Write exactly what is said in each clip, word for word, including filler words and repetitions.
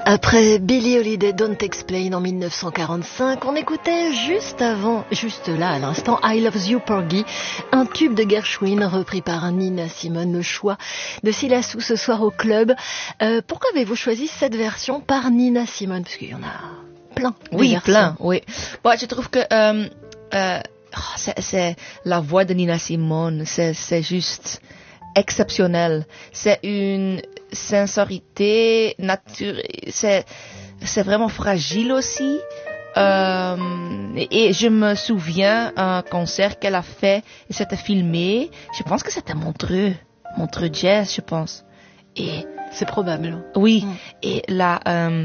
Après Billie Holiday, Don't Explain en mille neuf cent quarante-cinq, on écoutait juste avant, juste là à l'instant, I Love You Porgy, un tube de Gershwin repris par Nina Simone, le choix de Silassou ce soir au club. Euh, pourquoi avez-vous choisi cette version par Nina Simone? Parce qu'il y en a plein. Oui, versions. plein, oui. Bon, je trouve que euh, euh, c'est, c'est la voix de Nina Simone, c'est, c'est juste exceptionnel. C'est une sincérité naturelle, c'est, c'est vraiment fragile aussi. Euh, et, et je me souviens un concert qu'elle a fait, et c'était filmé, je pense que c'était Montreux, Montreux Jazz, je pense. Et c'est probable. Oui, mm. et la, euh,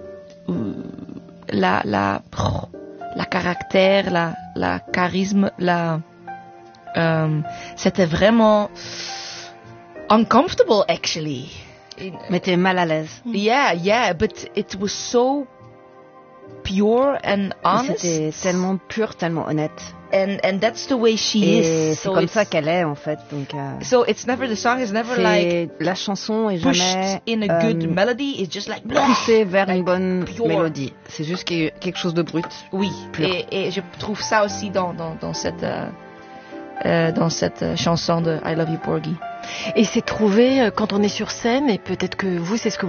la, la, oh, la caractère, la, la charisme, la, euh, c'était vraiment uncomfortable actually. Mais t'es mal à l'aise. Yeah, yeah, but it was so pure and honest. C'était tellement pur, tellement honnête. And and that's the way she Et is. c'est so comme ça qu'elle est en fait. Donc. Euh, so it's never the song is never c'est like la chanson est pushed jamais in a good euh, melody. It's just like poussée vers like une bonne pure. mélodie. C'est juste quelque chose de brut. Oui. Pur. Et, et je trouve ça aussi dans dans dans cette euh, euh, dans cette euh, chanson de I Love You Porgy. Et c'est trouvé quand on est sur scène, et peut-être que vous, c'est ce que